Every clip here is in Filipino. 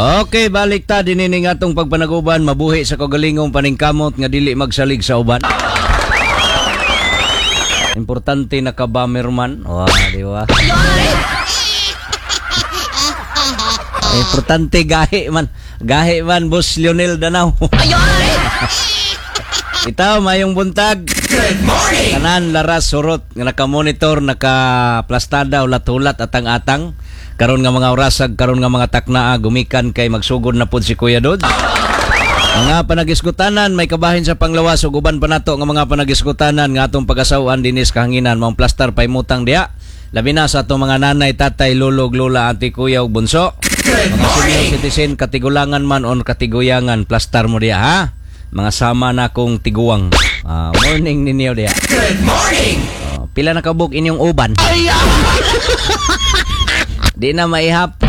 Okay, balik ta dinini nga atong pagpanaguban, mabuhi sa kagalingong paningkamot nga dili magsalig sa uban. Importante na ka-bomberman. Di ba? Importante gahi man. Gahi man, Boss Lionel Danao. Itaw, mayong buntag. Good morning! Kanan, laras, surot. Naka-monitor, naka-plastada, ulat-ulat, atang-atang. Karon nga mga orasag, karon nga mga taknaa, gumikan kay magsugod na pud si Kuya Dod. Mga panagisgutanan, may kabahin sa panglawas, ug uban pa nato nga mga panagisgutanan nga atong pag-asawaan dinis kahanginan, maong plastar pay mutang diha. Labi na sa atong mga nanay, tatay, lulog, lula, auntie, kuya ug bunso. Mga senior citizen, katigulangan man on katiguyangan, plastar mo diha ha. Mga sama na kong tiguwang. Morning ninyo diha. Good morning! Pila na kabuk inyong uban? Di na maihap.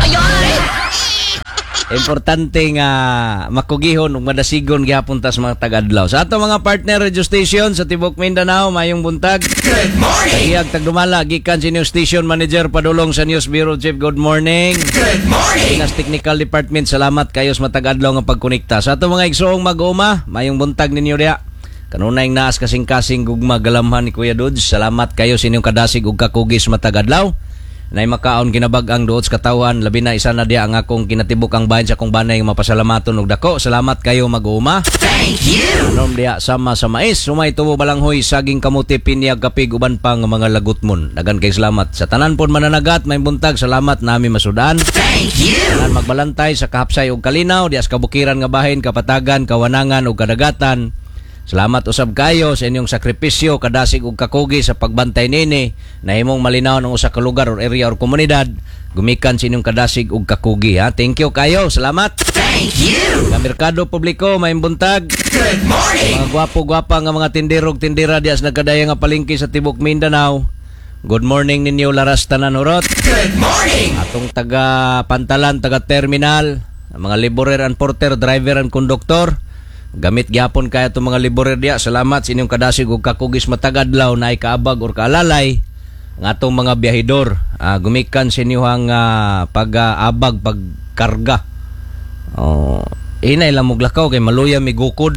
Importante nga makugihon ug madasigon gihapon ta sa mga taga-adlaw. Sa ato mga partner radio station sa Tibok Mindanao, mayong buntag. Good morning! Iyag tagdumala gikan si News Station Manager padulong sa News Bureau Chief. Good morning. Good morning! Pinas Technical Department, salamat kayo sa matag-adlaw nga pagkonekta. Sa ato mga igsoong mag-uma, mayong buntag ninyo diha. Kanunay naas kasing-kasing gugma galamhan ni Kuya Dudes. Salamat kayo sa inyong kadasig ug kakugis matag-adlaw. Nay makaon kinabag-ang duot sa katawan, labi na isa na diya ang akong kinatibuk ang bahin sa akong banay nga mapasalamaton og dako. Salamat kayo mag-uuma. Thank you! Anom diya sama sa mais, sumay tubo balanghoy, saging kamuti, pinyag, kapig, uban pa nga mga lagutmon. Dagan kay salamat. Sa tanan pod mananagat, may buntag, salamat nami masudan. Thank you! Tanan magbalantay sa kahapsay ug kalinaw, diya sa kabukiran nga bahin, kapatagan, kawanangan ug kadagatan. Salamat usab kayo sa inyong sakripisyo, kadasig ug kakugi sa pagbantay nini na himong malinaw ng usa ka lugar or area or komunidad. Gumikan sa inyong kadasig ug kakugi ha. Thank you kayo. Salamat. Thank you! Sa merkado publiko, may buntag. Good morning! Mga gwapo-gwapa nga mga tindirog tindira dias nagkadaya nga palengke sa Tibok Mindanao. Good morning ninyo laras tanan urot. Good morning! Atong taga Pantalan, taga Terminal, mga laborer and porter, driver and conductor. Gamit gyapon kaya itong mga laborer diya. Salamat sa inyong kadasig ug kakugis matagadlaw na ikaabag or kaalalay ng atong mga biyahidor. Gumikan sa inyong pag-abag, pagkarga. Inay lang muglakaw kay maluya migukod.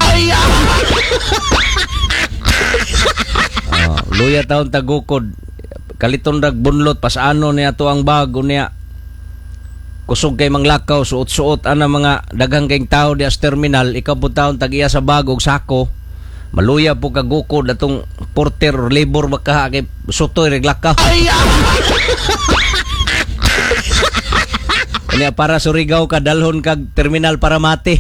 Luya taon tagukod. Kaliton rag bunlot pasano niya to ang bago niya. Kusog kay manglakaw, suot-suot ana mga daghang kayong tao di as terminal, ikaw po taon tag-iya sa bag og sako. Maluya po kagukod atong porter or labor baka kay sutoy reglakaw. Kanya para Surigao ka dalhon kag terminal para mati.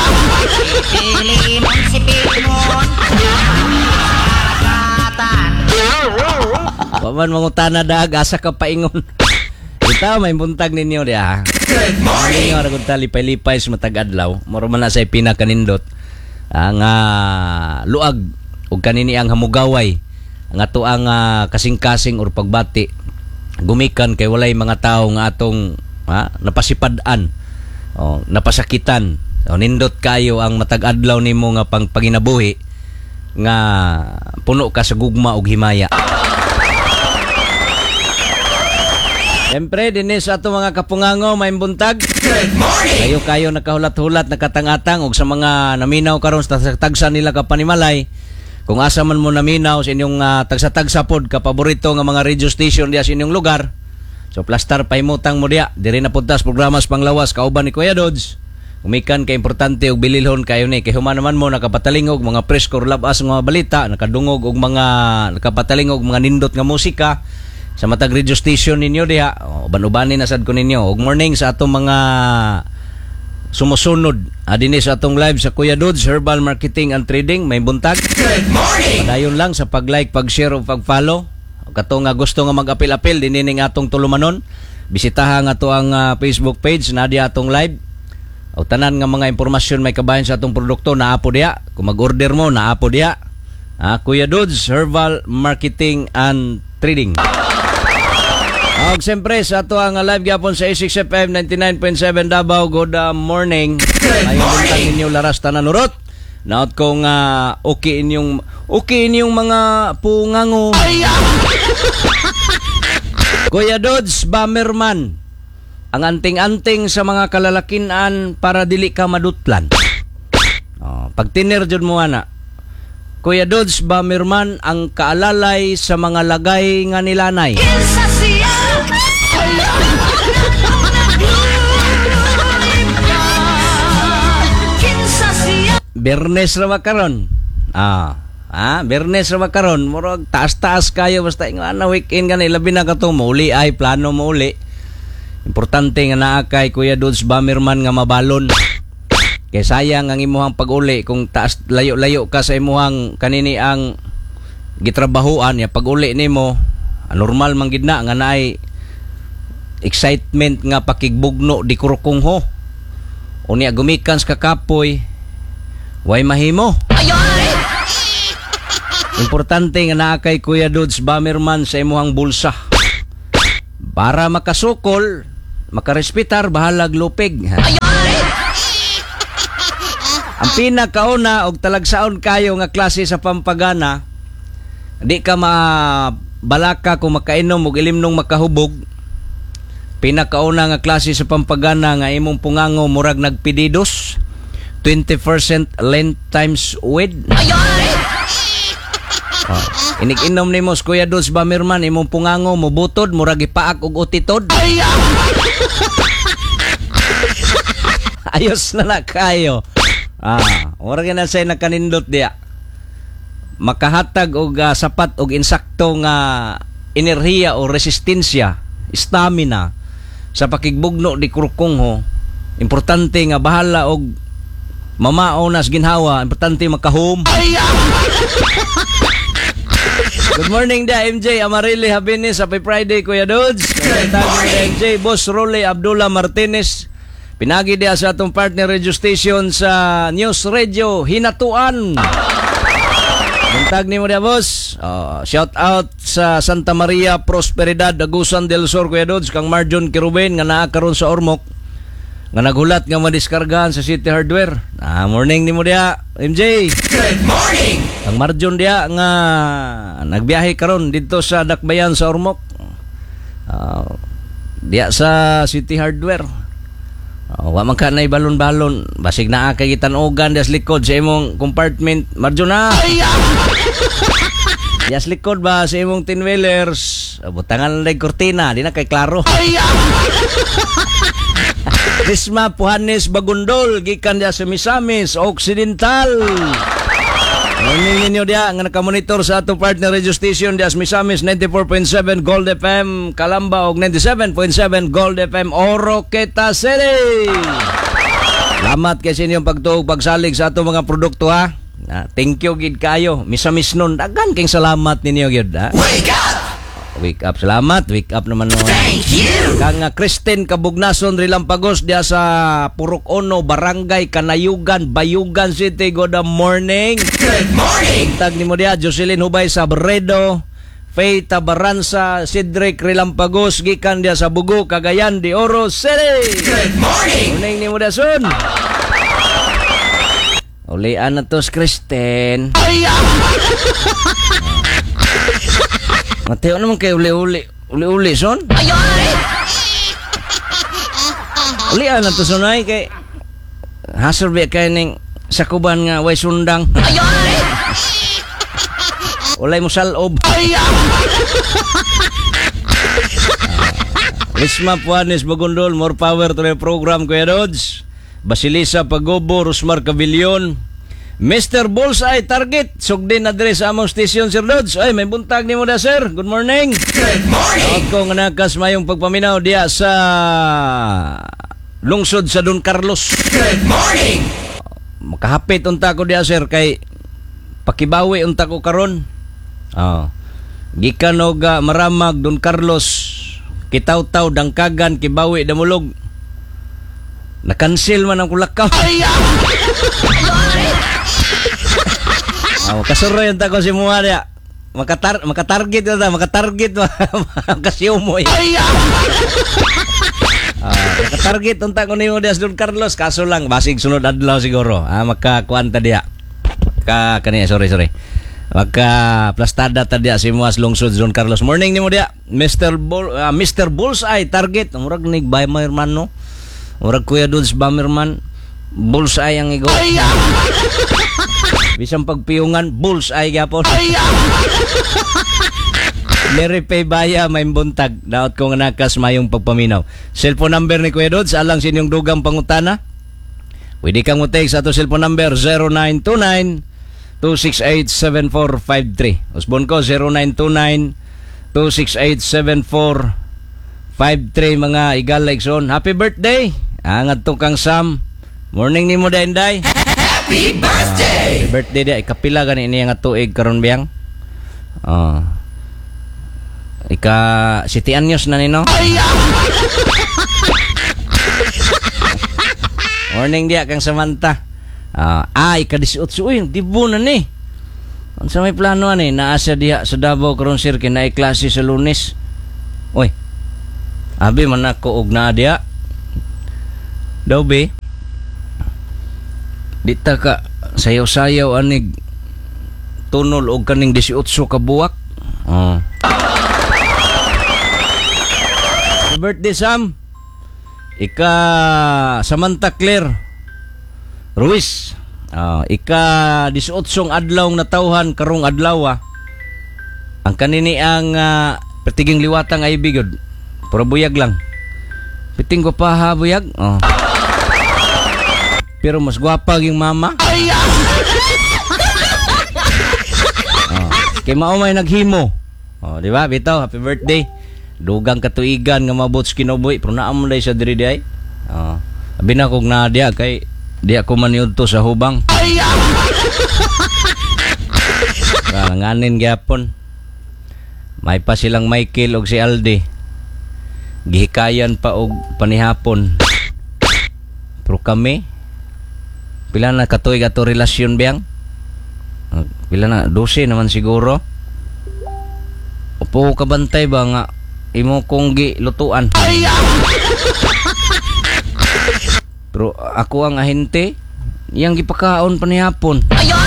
Paman mangutana daag asa ka paingon. Ito, may buntag ninyo diya. Good morning! Ninyo, aragon talipay-lipay sa matag-adlaw. Moro man na sa pinakanindot. Ang luag, o kanini ang hamugaway. Ang ato ang kasing-kasing or pagbati. Gumikan kay walay mga tao nga atong napasipadan. Napasakitan. Nindot kayo ang matag-adlaw nimo nga panginabuhi. Nga puno ka sa gugma o himaya. Siyempre, dinis ato mga kapungango, may buntag. Good morning! Kayo nakahulat-hulat, nakatangatang, og sa mga naminaw karon sa tagsa nila kapanimalay. Kung asa man mo naminaw sa inyong tagsa-tagsa pod, kapaborito nga mga radio station diya sa inyong lugar. So, plastar paimutang mo diya. Diri na puntas programas panglawas, kauban ni Kuya Dodds. Umikan kay importante og bililhon kayo ni. Kay human naman mo, nakapatalingog, mga preskor labas mga balita, nakadungog og mga, nakapatalingog mga nindot nga musika. Sa matag radio station ninyo diha, uban-ubanin na sad ko ninyo. Good morning sa atong mga sumusunod. Adini sa atong live sa Kuya Dudes, Herbal Marketing and Trading, may buntag. Good morning! Padayon lang sa pag-like, pag-share o pag-follow. Kato nga gusto nga mag-apil-apil, dinining atong tulumanon. Bisitaha nga to ang Facebook page na di atong live. O tanan nga mga impormasyon may kabahin sa atong produkto, naapo diha. Kung mag-order mo, naapo diha. Kuya Dudes, Herbal Marketing and Trading. Og siyempre sa ato ang live gapon sa A6FM 99.7 Davao. Good morning. Ayun buntag ninyo laras tanan urot. Naot kong okay inyong mga pungango. Kuya Dodds, Bomberman. ang anting-anting sa mga kalalakinan para dili ka madutlan. Pag tiner jud mo ana, Kuya Dodge Bamirman ang kaalalay sa mga lagay nga nilanay. Kinsa siya? Kinsa siya? Bernes ra makaron. Bernes ra makaron, murag taas-taas kayo basta nga na weekend gani labi na kato mauli ay plano mauli. Importante nga naa kay Kuya Dodge Bamirman nga mabalon. Kay sayang ang imuhang pag-uli kung taas layo-layo ka sa imuhang kanini ang gitrabahuan ya pag-uli nimo normal man gid na nga naay excitement nga pakigbugno di kurukong ho. Unya gumikan sa kakapoy way mahimo. Importante nga naa kay Kuya Dodge Bamirman sa imuhang bulsa. Para makasukol, makarespetar bahalag lupig. Ang pinakauna og talagsaon kayo nga klase sa pampagana, di ka mabalaka kung makainom og ilimnong makahubog. Pinakauna nga klase sa pampagana nga imong pungango murag nagpididos, 20% length times width. Inig-inom nimo Kuya Dodge Bamirman imong pungango mubutod murag ipaak og utitod. Ayos na kayo. Murag na say nakanindot diya. Makahatag og sapat og insakto nga enerhiya o resistensya, stamina sa pakigbugno di kurkong ho. Importante nga bahala og mamao nas ginhawa, importante makahome. Good morning da MJ Amarili Habines, happy Friday Kuya Dodge. Good morning MJ Boss Rolly Abdullah Martinez. Pinagi dia sa atong partner radio station sa News Radio Hinatuan. Buntag ni mo dia boss. Shout out sa Santa Maria Prosperidad Agusan del Sur Kuya Dodge kang Marjon Kiruben nga naa karon sa Ormoc. Nga naghulat nga madiskargahan sa City Hardware. Morning ni mo dia MJ. Good morning. Ang Marjon dia nga nagbiyahe karon dito sa Dakbayan sa Ormoc. Dia sa City Hardware. Wa man ka na balon-balon basig naa kay gitanugan das likod sa imong compartment Marjon na. Yes likod ba sa imong tin-wheelers butangan lang kortina di na kay klaro. Risma Puhanes Bagundol gikan dia sa Misamis Occidental. Ninyo dia nga nakamonitor sa atong partner radio station dia sa Misamis 94.7 Gold FM Calamba og 97.7 Gold FM Oroqueta City. Salamat kay sa inyong pagtuog pagsalig sa atong mga produkto ha. Thank you gid kayo. Misamis nun daghan king salamat ninyo gid ha. Wake up. Wake up, salamat. Wake up naman nun. Thank you. Kang Kristen Kabugnason Rilampagos dia sa Purok Ono, Barangay Kanayugan, Bayugan City. Good morning. Good morning. Tag ni mo dia Jocelyn Hubay sa Bredo, Faye Tabaransa, Cedric Rilampagos gikan dia sa Bugo, Cagayan de Oro City. Good morning. Morning ni mo dia son. Ulian na tos Kristen. Mateo naman kayo uli-uli son. Ulian na to sonay kay hasurbi kay ning sakuban nga way sundang. Ulay mo salob. Risma Puanes Bagundol, more power to the program Kuya Dodge. Basilisa Pagobo, Rosmar Cavillon, Mr. Bullseye Target, sugdin address sa among station Sir Dodge. Ay, may buntag ni mo da sir. Good morning. Good morning. Ako nga nakas mayong pagpaminaw diya sa lungsod sa Don Carlos. Good morning. Makahapit unta ko diya sir kay pakibawi unta ko karon. Gikan og Maramag, Don Carlos, Kitaw-taw, Dangkagan, Kibawi, Damulog. Na-cancel man ang kulakaw. Kasuroy yung tako si Mua niya. Makatarget na ta. Makatarget makasiumoy. Makatarget yung tako ni Mudias Don Carlos. Kaso lang, basig sunod adlaw siguro. Makakuanta diya. Sorry. Maka plastada ta dia si Muas Lungsod John Carlos. Morning ni mo dia. Mr. Bullseye target. Murag ni Bamerman no. Murag Kuya Dudes Bamerman. Bullseye ang igo. Bisang pagpiyungan bullseye gyapon. Larry Pay Baya may buntag. Daot ko nga nakas mayong pagpaminaw. Cellphone number ni Kuya Dudes alang sa inyong dugang pangutana. Pwede kang mo-text sa to cellphone number 0929-268-7453. Usbon ko 0929-268-7453 mga igal like son. Happy birthday! Angat to kang Sam. Morning ni mo Day. Happy birthday! Happy birthday day. Kapila gani ini nga tuig karon biyang. City anyos na nino. Morning dia kang Samantha. Ika-18 uy, dibo na ni. Ano sa may plano ani? Naasa diha sa Davao karon sir kinay klase sa Lunes. Uy. Abi man ako og naa diha. Daw be. Dita ka sayaw-sayaw anig tunol og kaning 18 ka buwak. Birthday Sam. Ika Samantha Claire Ruiz. Ika 18 adlaw na tawhan karong adlaw. Ang kanini ang pertiging liwatang ay bigod. Pero buyag lang. Piting ko pa ha buyag. Pero mas gwapa yung mama. Kay mao may naghimo. Di ba? Bitaw, happy birthday. Dugang katuigan nga mabots kinoboy pero naam day sa diri day. Abi na kog na dia kay di ako maniudto sa hubang. Nganin gyapon. May pa silang Michael og si Aldi. Gihikayan pa og panihapon. Pero kami pila na katuig ato relasyon biyang? Pila na 12 naman siguro. Upo ka bantay ba nga imo kong gilutuan. Pero ako ang ahente, iyang gipakaon panihapon.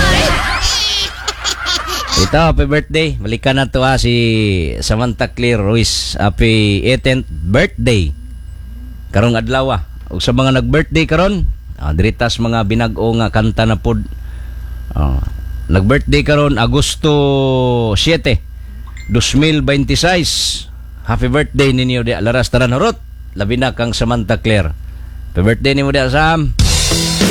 Ito, happy birthday. Balikan na to si Samantha Claire Ruiz. Happy 18th birthday. Karong adlaw. Ug sa mga nag-birthday karon, diritas mga binag-o nga kanta na pod. Nag-birthday karon Agosto 7, 2026. Happy birthday ninyo di Laras Taranhorot. Labi na kang Samantha Claire. Happy birthday ni mo di Sam.